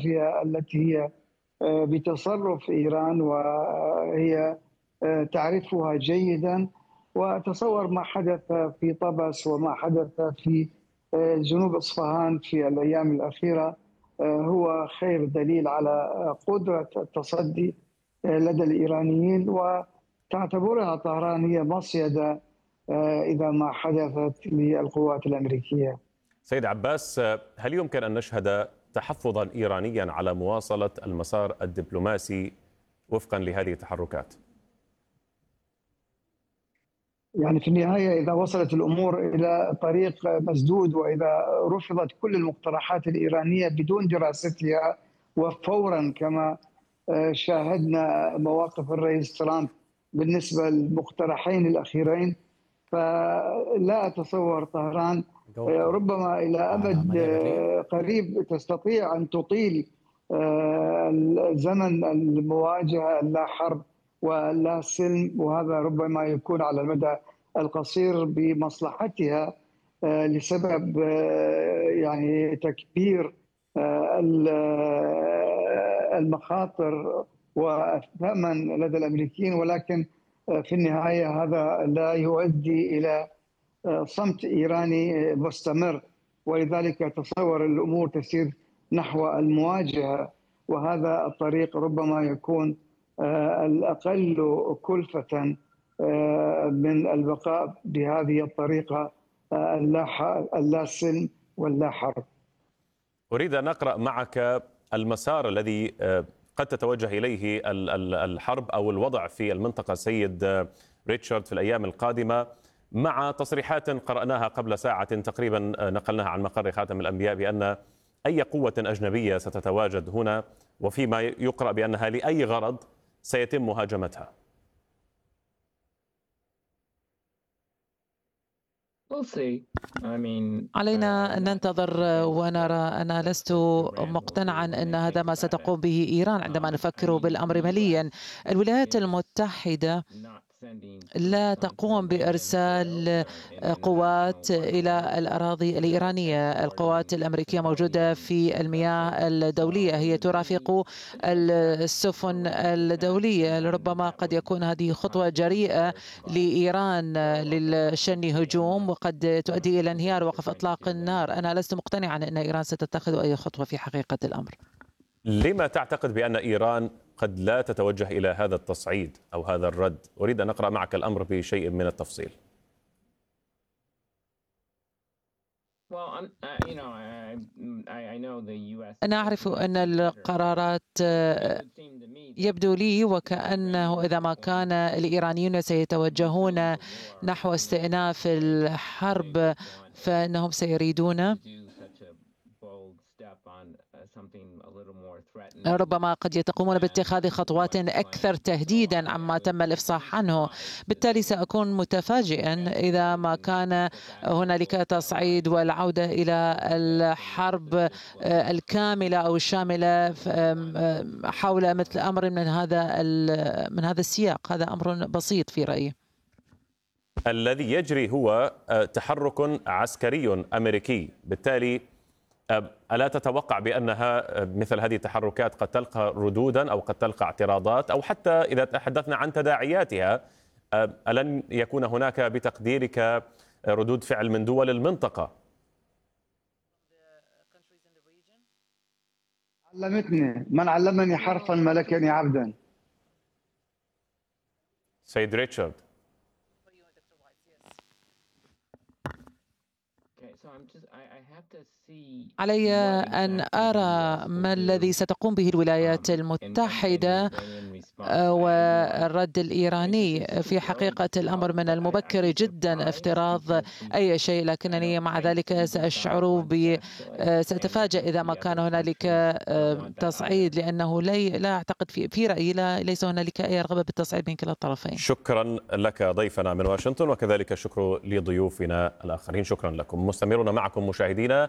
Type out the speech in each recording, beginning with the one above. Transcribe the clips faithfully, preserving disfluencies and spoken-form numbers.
العافية التي هي بتصرف إيران وهي تعرفها جيدا. وأتصور ما حدث في طبس وما حدث في جنوب إصفهان في الأيام الأخيرة هو خير دليل على قدرة التصدي لدى الإيرانيين، وتعتبرها طهران هي مصيدة إذا ما حدثت للقوات الأمريكية. سيد عباس، هل يمكن أن نشهد تحفظا إيرانيا على مواصلة المسار الدبلوماسي وفقا لهذه التحركات؟ يعني في النهاية إذا وصلت الأمور إلى طريق مسدود وإذا رفضت كل المقترحات الإيرانية بدون دراستها وفورا كما شاهدنا مواقف الرئيس ترامب بالنسبة للمقترحين الأخيرين، فلا أتصور طهران ربما إلى أمد قريب تستطيع أن تطيل زمن المواجهة اللا حرب ولا سلم، وهذا ربما يكون على المدى القصير بمصلحتها لسبب يعني تكبير المخاطر والثمن لدى الأمريكيين، ولكن في النهاية هذا لا يؤدي إلى صمت إيراني مستمر، ولذلك تصور الأمور تسير نحو المواجهة، وهذا الطريق ربما يكون الأقل كلفة من البقاء بهذه الطريقة اللا سلم واللا حرب. أريد أن أقرأ معك المسار الذي قد تتوجه إليه الحرب أو الوضع في المنطقة سيد ريتشارد في الأيام القادمة، مع تصريحات قرأناها قبل ساعة تقريبا نقلناها عن مقر خاتم الأنبياء بأن أي قوة أجنبية ستتواجد هنا وفيما يقرأ بأنها لأي غرض سيتم مهاجمتها. علينا أن ننتظر ونرى. أنا لست مقتنعا أن هذا ما ستقوم به إيران عندما نفكر بالأمر مليا. الولايات المتحدة لا تقوم بإرسال قوات إلى الأراضي الإيرانية. القوات الأمريكية موجودة في المياه الدولية، هي ترافق السفن الدولية. لربما قد يكون هذه خطوة جريئة لإيران للشن هجوم وقد تؤدي إلى انهيار وقف إطلاق النار. أنا لست مقتنعا أن إيران ستتخذ أي خطوة في حقيقة الأمر. لما تعتقد بأن إيران قد لا تتوجه إلى هذا التصعيد أو هذا الرد؟ أريد أن أقرأ معك الأمر بشيء من التفصيل. أنا أعرف أن القرارات يبدو لي وكأنه إذا ما كان الإيرانيون سيتوجهون نحو استئناف الحرب فإنهم سيريدون ربما قد يقومون باتخاذ خطوات أكثر تهديدا عما تم الإفصاح عنه. بالتالي سأكون متفاجئا إذا ما كان هنالك تصعيد والعودة إلى الحرب الكاملة أو الشاملة حول مثل أمر من هذا من هذا السياق. هذا أمر بسيط في رأيي. الذي يجري هو تحرك عسكري أمريكي، بالتالي ألا تتوقع بأنها مثل هذه التحركات قد تلقى ردودا أو قد تلقى اعتراضات، أو حتى إذا تحدثنا عن تداعياتها ألن يكون هناك بتقديرك ردود فعل من دول المنطقة؟ علمتني من علمني حرفا ملكني عبدا. سيد ريتشارد. علي أن أرى ما الذي ستقوم به الولايات المتحدة والرد الإيراني. في حقيقة الأمر من المبكر جدا افتراض أي شيء، لكنني مع ذلك سأشعر ب سأتفاجأ إذا ما كان هنالك تصعيد، لأنه لا أعتقد في, في رأيي لا ليس هنالك أي رغبة بالتصعيد من كلا الطرفين. شكرا لك ضيفنا من واشنطن، وكذلك الشكر لضيوفنا الآخرين. شكرا لكم. مستمرون معكم مشاهدينا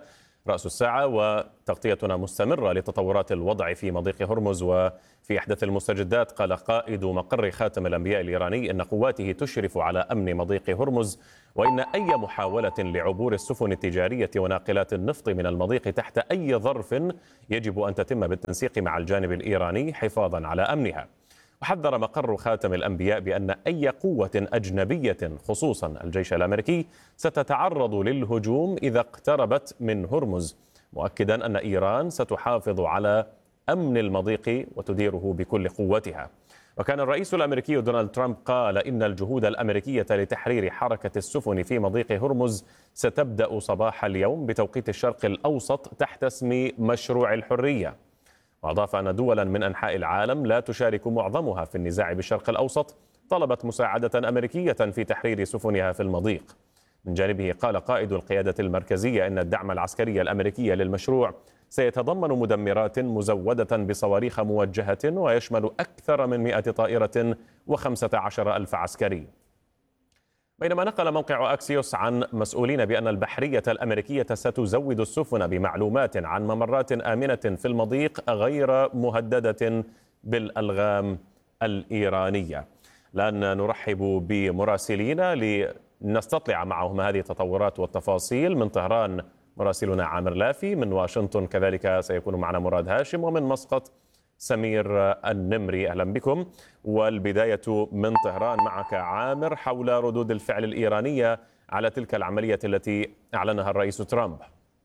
رأس الساعة، وتغطيتنا مستمرة لتطورات الوضع في مضيق هرمز وفي أحدث المستجدات. قال قائد مقر خاتم الأنبياء الإيراني إن قواته تشرف على أمن مضيق هرمز، وإن أي محاولة لعبور السفن التجارية وناقلات النفط من المضيق تحت أي ظرف يجب أن تتم بالتنسيق مع الجانب الإيراني حفاظا على أمنها. وحذر مقر خاتم الأنبياء بأن أي قوة أجنبية خصوصا الجيش الأمريكي ستتعرض للهجوم إذا اقتربت من هرمز، مؤكدا أن إيران ستحافظ على أمن المضيق وتديره بكل قوتها. وكان الرئيس الأمريكي دونالد ترامب قال إن الجهود الأمريكية لتحرير حركة السفن في مضيق هرمز ستبدأ صباح اليوم بتوقيت الشرق الأوسط تحت اسم مشروع الحرية. وأضاف أن دولا من أنحاء العالم لا تشارك معظمها في النزاع بالشرق الأوسط طلبت مساعدة أمريكية في تحرير سفنها في المضيق. من جانبه قال قائد القيادة المركزية إن الدعم العسكري الأمريكي للمشروع سيتضمن مدمرات مزودة بصواريخ موجهة ويشمل أكثر من مئة طائرة وخمسة عشر ألف عسكري. بينما نقل موقع أكسيوس عن مسؤولين بأن البحرية الأمريكية ستزود السفن بمعلومات عن ممرات آمنة في المضيق غير مهددة بالألغام الإيرانية. الآن نرحب بمراسلين لنستطلع معهم هذه التطورات والتفاصيل. من طهران مراسلنا عامر لافي، من واشنطن كذلك سيكون معنا مراد هاشم، ومن مسقط سمير النمري. أهلا بكم. والبداية من طهران معك عامر حول ردود الفعل الإيرانية على تلك العملية التي أعلنها الرئيس ترامب.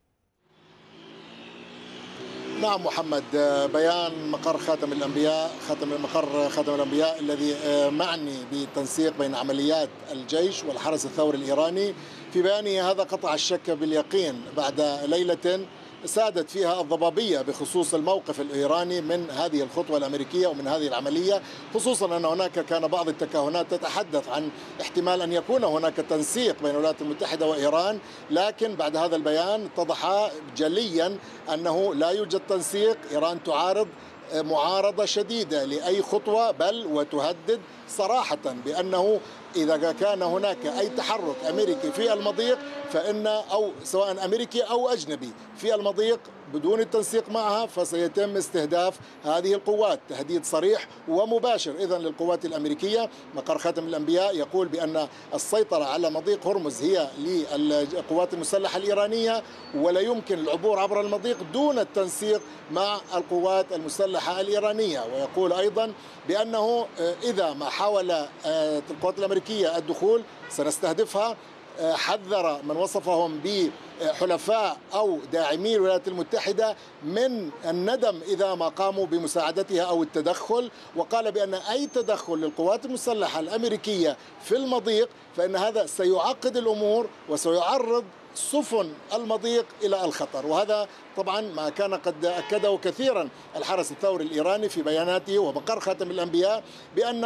نعم محمد، بيان مقر خاتم الأنبياء خاتم مقر خاتم الأنبياء الذي معني بالتنسيق بين عمليات الجيش والحرس الثوري الإيراني، في بيانه هذا قطع الشك باليقين بعد ليلة سادت فيها الضبابية بخصوص الموقف الإيراني من هذه الخطوة الأمريكية ومن هذه العملية، خصوصا أن هناك كان بعض التكهنات تتحدث عن احتمال أن يكون هناك تنسيق بين الولايات المتحدة وإيران، لكن بعد هذا البيان اتضح جليا أنه لا يوجد تنسيق. إيران تعارض معارضة شديدة لأي خطوة، بل وتهدد صراحة بأنه إذا كان هناك أي تحرك أمريكي في المضيق فإن أو سواء أمريكي أو أجنبي في المضيق بدون التنسيق معها فسيتم استهداف هذه القوات. تهديد صريح ومباشر إذن للقوات الأمريكية. مقر خاتم الأنبياء يقول بأن السيطرة على مضيق هرمز هي للقوات المسلحة الإيرانية، ولا يمكن العبور عبر المضيق دون التنسيق مع القوات المسلحة الإيرانية. ويقول أيضا بأنه إذا ما حاول القوات الأمريكية الدخول سنستهدفها. حذر من وصفهم بحلفاء أو داعمي الولايات المتحدة من الندم إذا ما قاموا بمساعدتها أو التدخل، وقال بأن أي تدخل للقوات المسلحة الأمريكية في المضيق فإن هذا سيعقد الأمور وسيعرض سفن المضيق إلى الخطر. وهذا طبعا ما كان قد أكده كثيرا الحرس الثوري الإيراني في بياناته ومقر خاتم الأنبياء بأن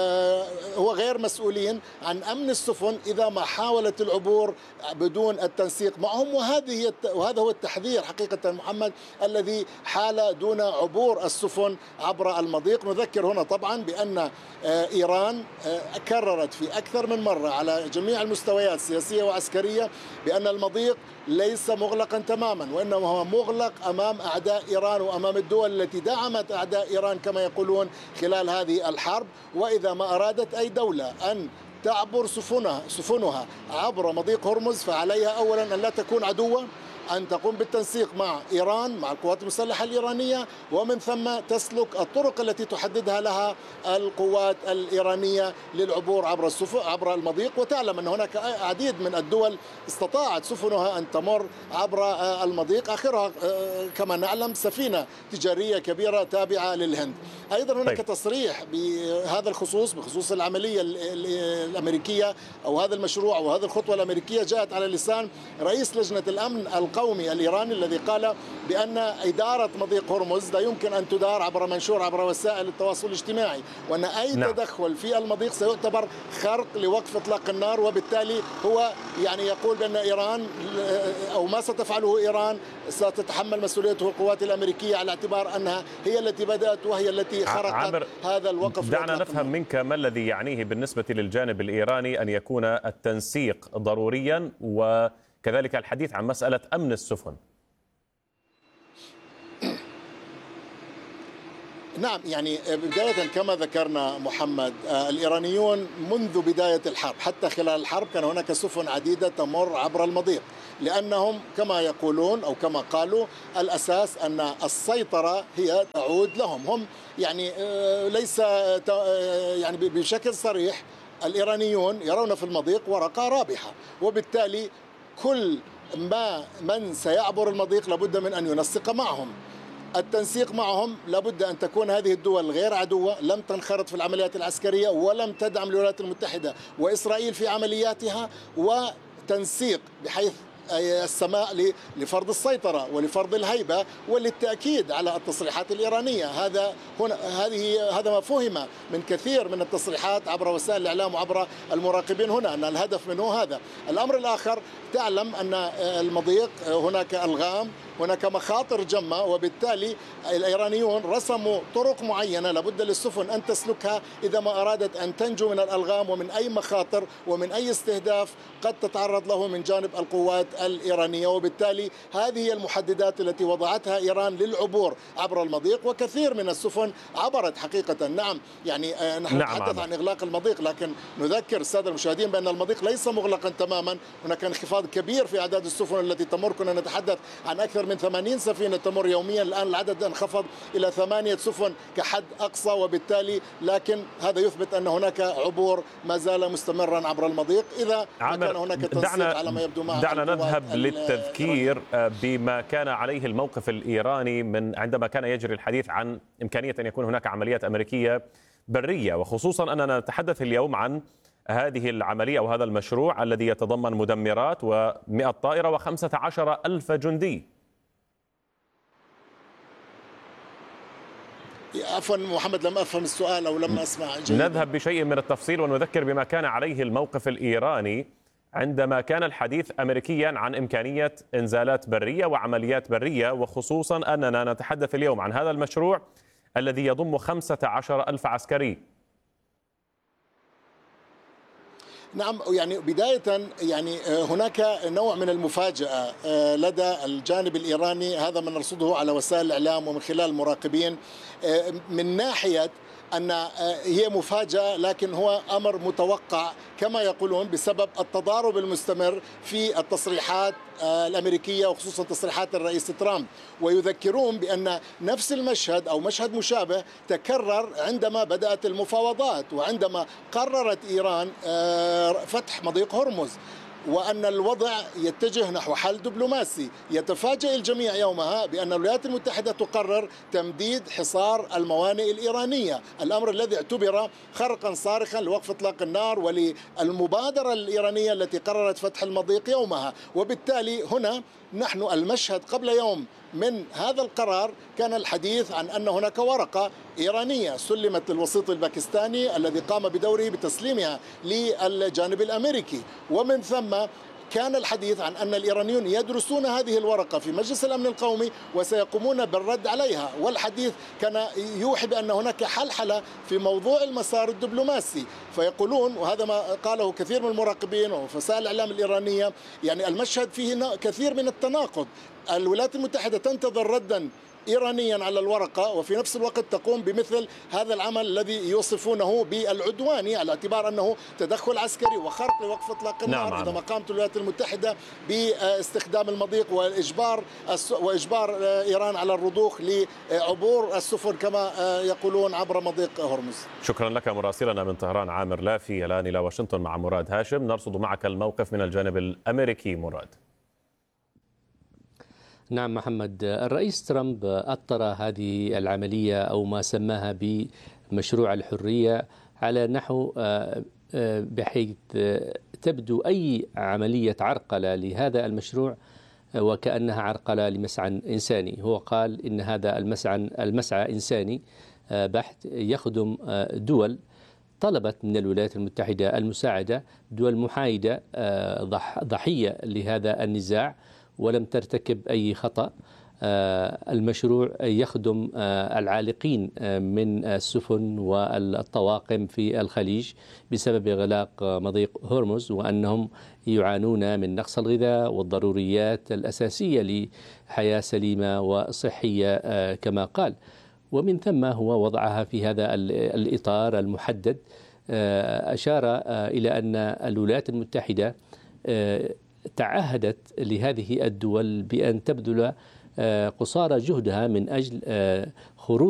هو غير مسؤولين عن أمن السفن إذا ما حاولت العبور بدون التنسيق معهم. وهذه وهذا هو التحذير حقيقة محمد الذي حال دون عبور السفن عبر المضيق. نذكر هنا طبعا بأن إيران كررت في أكثر من مرة على جميع المستويات السياسية وعسكرية بأن المضيق ليس مغلقا تماما، وإنما هو مغلق أمام أعداء إيران وأمام الدول التي دعمت أعداء إيران كما يقولون خلال هذه الحرب. وإذا ما أرادت أي دولة أن تعبر سفنها سفنها عبر مضيق هرمز فعليها أولا أن لا تكون عدوة، أن تقوم بالتنسيق مع إيران مع القوات المسلحة الإيرانية، ومن ثم تسلك الطرق التي تحددها لها القوات الإيرانية للعبور عبر السفن عبر المضيق. وتعلم أن هناك العديد من الدول استطاعت سفنها أن تمر عبر المضيق، آخرها كما نعلم سفينة تجارية كبيرة تابعة للهند. أيضا هناك طيب. تصريح بهذا الخصوص بخصوص العملية الأمريكية أو هذا المشروع أو هذه الخطوة الأمريكية جاءت على لسان رئيس لجنة الأمن القومي الإيراني الذي قال بأن إدارة مضيق هرمز لا يمكن أن تدار عبر منشور عبر وسائل التواصل الاجتماعي، وأن أي نعم. تدخل في المضيق سيعتبر خرق لوقف إطلاق النار. وبالتالي هو يعني يقول بأن إيران أو ما ستفعله إيران ستتحمل مسؤوليته القوات الأمريكية على اعتبار أنها هي التي بدأت وهي التي خرقت هذا الوقف. دعنا نفهم منك ما الذي يعنيه بالنسبة للجانب الإيراني أن يكون التنسيق ضروريا وكذلك الحديث عن مسألة أمن السفن. نعم، يعني بداية كما ذكرنا محمد، الإيرانيون منذ بداية الحرب حتى خلال الحرب كان هناك سفن عديدة تمر عبر المضيق، لأنهم كما يقولون أو كما قالوا الأساس أن السيطرة هي تعود لهم هم. يعني ليس يعني بشكل صريح الإيرانيون يرون في المضيق ورقة رابحة، وبالتالي كل ما من سيعبر المضيق لابد من أن ينسق معهم. التنسيق معهم لابد أن تكون هذه الدول غير عدوة، لم تنخرط في العمليات العسكرية ولم تدعم الولايات المتحدة وإسرائيل في عملياتها، وتنسيق بحيث السماء لفرض السيطرة ولفرض الهيبة وللتأكيد على التصريحات الإيرانية. هذا هنا هذه هذا ما فهم من كثير من التصريحات عبر وسائل الإعلام وعبر المراقبين هنا، أن الهدف منه هذا. الأمر الآخر، تعلم أن المضيق هناك ألغام، هناك مخاطر جمة، وبالتالي الإيرانيون رسموا طرق معينة لابد للسفن أن تسلكها إذا ما أرادت أن تنجو من الألغام ومن أي مخاطر ومن أي استهداف قد تتعرض له من جانب القوات الإيرانية. وبالتالي هذه هي المحددات التي وضعتها إيران للعبور عبر المضيق، وكثير من السفن عبرت حقيقة. نعم، يعني نحن نعم نتحدث عن إغلاق المضيق، لكن نذكر السادة المشاهدين بأن المضيق ليس مغلقا تماما، هناك انخفاض كبير في أعداد السفن التي تمر. كنا نتحدث عن أكثر من ثمانين سفينة تمر يوميا، الآن العدد انخفض إلى ثمانية سفن كحد أقصى، وبالتالي لكن هذا يثبت أن هناك عبور ما زال مستمرا عبر المضيق إذا كان هناك تنسيق على ما يبدو مع دعنا نذهب للتذكير بما كان عليه الموقف الإيراني من عندما كان يجري الحديث عن إمكانية أن يكون هناك عمليات أمريكية برية، وخصوصا أننا نتحدث اليوم عن هذه العملية أو هذا المشروع الذي يتضمن مدمرات ومئة طائرة وخمسة عشر ألف جندي. عفوا محمد، لم أفهم السؤال أو لم أسمع جيدا. نذهب بشيء من التفصيل ونذكر بما كان عليه الموقف الإيراني عندما كان الحديث أمريكيا عن إمكانية إنزالات برية وعمليات برية، وخصوصا أننا نتحدث اليوم عن هذا المشروع الذي يضم خمسة عشر ألف عسكري. نعم، يعني بداية يعني هناك نوع من المفاجأة لدى الجانب الإيراني، هذا ما نرصده على وسائل الإعلام ومن خلال المراقبين، من ناحية أن هي مفاجأة لكن هو أمر متوقع كما يقولون بسبب التضارب المستمر في التصريحات الأمريكية وخصوصا تصريحات الرئيس ترامب. ويذكرون بأن نفس المشهد أو مشهد مشابه تكرر عندما بدأت المفاوضات وعندما قررت إيران فتح مضيق هرمز، وأن الوضع يتجه نحو حل دبلوماسي. يتفاجأ الجميع يومها بأن الولايات المتحدة تقرر تمديد حصار الموانئ الإيرانية، الأمر الذي اعتبر خرقا صارخا لوقف إطلاق النار وللمبادرة الإيرانية التي قررت فتح المضيق يومها. وبالتالي هنا نحن المشهد قبل يوم من هذا القرار كان الحديث عن أن هناك ورقة إيرانية سلمت للوسيط الباكستاني الذي قام بدوره بتسليمها للجانب الأمريكي، ومن ثم كان الحديث عن أن الإيرانيون يدرسون هذه الورقة في مجلس الأمن القومي وسيقومون بالرد عليها، والحديث كان يوحي بأن هناك حلحلة في موضوع المسار الدبلوماسي. فيقولون، وهذا ما قاله كثير من المراقبين ووسائل الإعلام الإيرانية، يعني المشهد فيه كثير من التناقض. الولايات المتحدة تنتظر ردا إيرانيا على الورقة وفي نفس الوقت تقوم بمثل هذا العمل الذي يوصفونه بالعدواني على اعتبار أنه تدخل عسكري وخرق لوقف إطلاق النار. نعم. عندما قامت الولايات المتحدة باستخدام المضيق وإجبار وإجبار إيران على الرضوخ لعبور السفن كما يقولون عبر مضيق هرمز. شكرا لك مراسلنا من طهران عامر لافي. الآن إلى واشنطن مع مراد هاشم، نرصد معك الموقف من الجانب الأمريكي. مراد. نعم محمد، الرئيس ترامب أطر هذه العملية أو ما سماها بمشروع الحرية على نحو بحيث تبدو أي عملية عرقلة لهذا المشروع وكأنها عرقلة لمسعى إنساني. هو قال إن هذا المسعى المسعى إنساني بحت يخدم دول طلبت من الولايات المتحدة المساعدة، دول محايدة ضحية لهذا النزاع ولم ترتكب أي خطأ. المشروع يخدم العالقين من السفن والطواقم في الخليج بسبب إغلاق مضيق هرمز، وأنهم يعانون من نقص الغذاء والضروريات الأساسية لحياة سليمة وصحية كما قال. ومن ثم هو وضعها في هذا الإطار المحدد. أشار إلى أن الولايات المتحدة تعهدت لهذه الدول بأن تبذل قصارى جهدها من أجل خروج